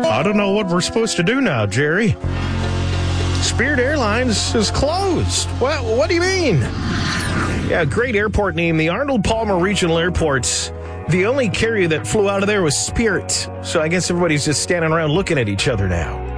I don't know what we're supposed to do now, Jerry. Spirit Airlines is closed. What do you mean? Yeah, great airport name. The Arnold Palmer Regional Airport's the only carrier that flew out of there was Spirit. So I guess everybody's just standing around looking at each other now.